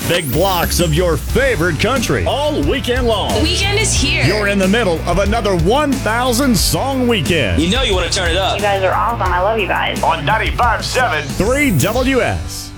Big blocks of your favorite country all weekend long. The weekend is here. You're in the middle of another 1,000 song weekend. You know you want to turn it up. You guys are awesome. I love you guys. On 95.7 3WS.